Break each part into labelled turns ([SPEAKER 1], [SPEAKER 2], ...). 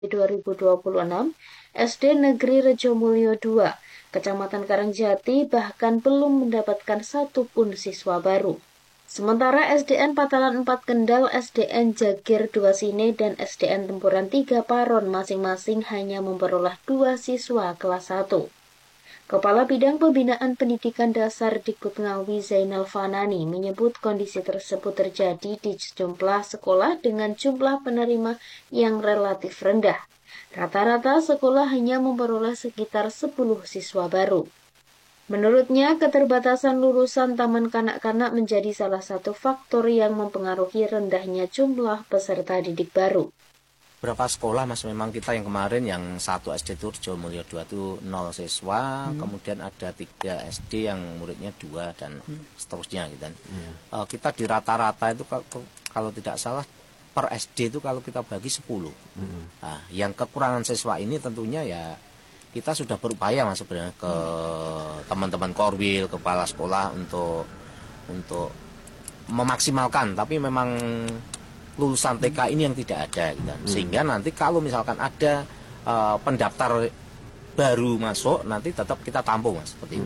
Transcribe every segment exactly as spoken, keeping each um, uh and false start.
[SPEAKER 1] dua ribu dua puluh enam, S D Negeri Rejomulyo dua, Kecamatan Karangjati bahkan belum mendapatkan satupun siswa baru. Sementara S D N Patalan empat Kendal, S D N Jagir dua Sine, dan S D N Tempuran tiga Paron masing-masing hanya memperoleh dua siswa kelas satu. Kepala Bidang Pembinaan Pendidikan Dasar Dikbud Ngawi Zainal Fanani menyebut kondisi tersebut terjadi di sejumlah sekolah dengan jumlah penerima yang relatif rendah. Rata-rata sekolah hanya memperoleh sekitar sepuluh siswa baru. Menurutnya, keterbatasan lulusan taman kanak-kanak menjadi salah satu faktor yang mempengaruhi rendahnya jumlah peserta didik baru.
[SPEAKER 2] Berapa sekolah mas memang kita yang kemarin yang satu S D itu Rejomulyo dua itu nol siswa, hmm. kemudian ada tiga S D yang muridnya dua dan hmm. seterusnya gitu kan. Hmm. Uh, kita di rata-rata itu kalau, kalau tidak salah per S D itu kalau kita bagi sepuluh. Hmm. Nah, yang kekurangan siswa ini tentunya ya kita sudah berupaya mas sebenarnya ke hmm. teman-teman Korwil, kepala sekolah untuk untuk memaksimalkan, tapi memang lulusan T K ini yang tidak ada gitu. Hmm. Sehingga nanti kalau misalkan ada uh, pendaftar baru masuk, nanti tetap kita tampung mas, seperti itu.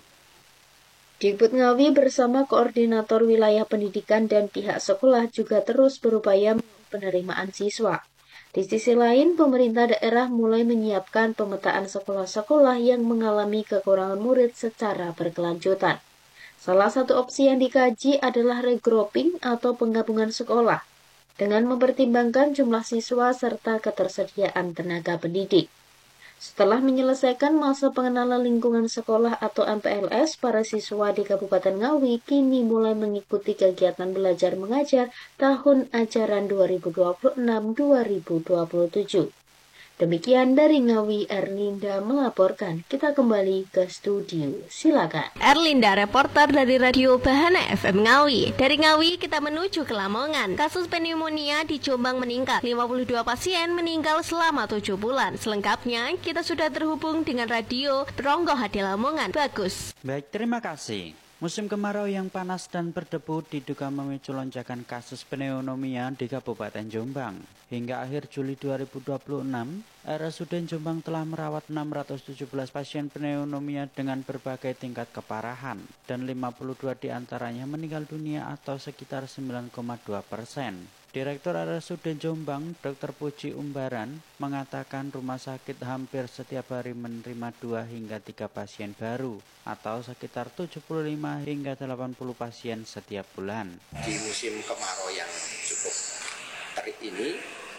[SPEAKER 1] Dikbud Ngawi bersama Koordinator Wilayah Pendidikan dan pihak sekolah juga terus berupaya penerimaan siswa. Di sisi lain, pemerintah daerah mulai menyiapkan pemetaan sekolah-sekolah yang mengalami kekurangan murid secara berkelanjutan. Salah satu opsi yang dikaji adalah regrouping atau penggabungan sekolah, dengan mempertimbangkan jumlah siswa serta ketersediaan tenaga pendidik. Setelah menyelesaikan masa pengenalan lingkungan sekolah atau M P L S, para siswa di Kabupaten Ngawi kini mulai mengikuti kegiatan belajar mengajar tahun ajaran dua ribu dua puluh enam dua ribu dua puluh tujuh. Demikian dari Ngawi, Erlinda melaporkan. Kita kembali ke studio. Silakan.
[SPEAKER 3] Erlinda, reporter dari Radio Bahana F M Ngawi. Dari Ngawi kita menuju ke Lamongan. Kasus pneumonia di Jombang meningkat. lima puluh dua pasien meninggal selama tujuh bulan. Selengkapnya kita sudah terhubung dengan Radio Ronggo Hadi Lamongan. Bagus.
[SPEAKER 4] Baik, terima kasih. Musim kemarau yang panas dan berdebu diduga memicu lonjakan kasus pneumonia di Kabupaten Jombang. Hingga akhir Juli dua ribu dua puluh enam, R S U D Jombang telah merawat enam ratus tujuh belas pasien pneumonia dengan berbagai tingkat keparahan, dan lima puluh dua diantaranya meninggal dunia atau sekitar sembilan koma dua persen. Direktur R S U D Jombang, Dokter Puji Umbaran, mengatakan rumah sakit hampir setiap hari menerima dua hingga tiga pasien baru, atau sekitar tujuh puluh lima hingga delapan puluh pasien setiap bulan.
[SPEAKER 5] Di musim kemarau yang cukup terik ini,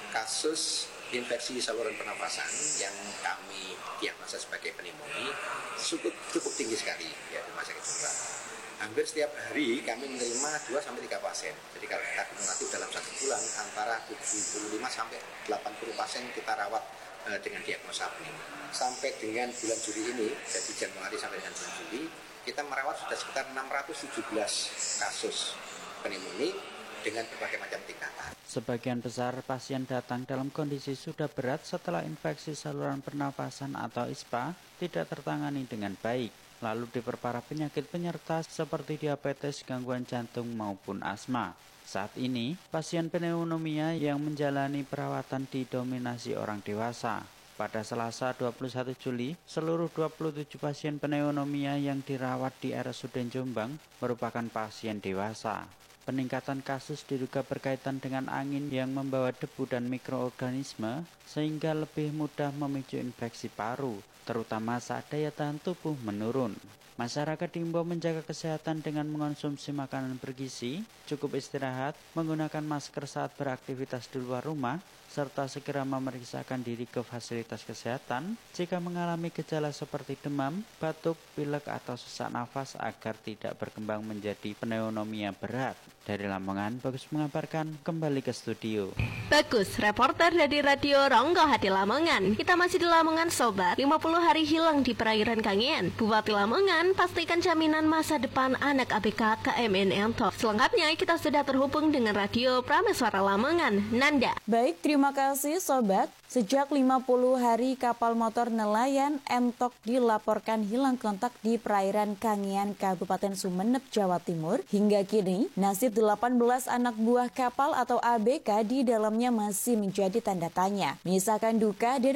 [SPEAKER 5] kasus infeksi saluran pernafasan yang kami diagnosa sebagai pneumonia cukup, cukup tinggi sekali ya, di rumah sakit Jombang. Hampir setiap hari kami menerima dua sampai tiga pasien. Jadi kalau kita kumulatif dalam satu bulan antara tujuh puluh lima sampai delapan puluh pasien kita rawat uh, dengan diagnosa pneumonia. Sampai dengan bulan Juli ini, jadi Januari sampai dengan bulan Juli, kita merawat sudah sekitar enam ratus tujuh belas kasus pneumonia dengan berbagai macam tingkatan.
[SPEAKER 4] Sebagian besar pasien datang dalam kondisi sudah berat setelah infeksi saluran pernafasan atau I S P A tidak tertangani dengan baik. Lalu diperparah penyakit penyerta seperti diabetes, gangguan jantung maupun asma. Saat ini, pasien pneumonia yang menjalani perawatan didominasi orang dewasa. Pada Selasa dua puluh satu Juli, seluruh dua puluh tujuh pasien pneumonia yang dirawat di R S U D Jombang merupakan pasien dewasa. Peningkatan kasus diduga berkaitan dengan angin yang membawa debu dan mikroorganisme sehingga lebih mudah memicu infeksi paru, terutama saat daya tahan tubuh menurun. Masyarakat diimbau menjaga kesehatan dengan mengonsumsi makanan bergizi, cukup istirahat, menggunakan masker saat beraktivitas di luar rumah, serta segera memeriksakan diri ke fasilitas kesehatan jika mengalami gejala seperti demam, batuk, pilek, atau sesak nafas agar tidak berkembang menjadi pneumonia berat. Dari Lamongan, Bagus mengabarkan, kembali ke studio.
[SPEAKER 3] Bagus, reporter dari Radio Ronggo Hadi Lamongan. Kita masih di Lamongan, Sobat. lima puluh hari hilang di perairan Kangean. Bupati Lamongan pastikan jaminan masa depan anak A B K K M N Entok. Selengkapnya kita sudah terhubung dengan Radio Prameswara Lamongan. Nanda.
[SPEAKER 6] Baik, terima Terima kasih Sobat. Sejak lima puluh hari kapal motor nelayan Entok dilaporkan hilang kontak di perairan Kangean, Kabupaten Sumeneb, Jawa Timur. Hingga kini, nasib delapan belas anak buah kapal atau A B K di dalamnya masih menjadi tanda tanya. Menyisakan duka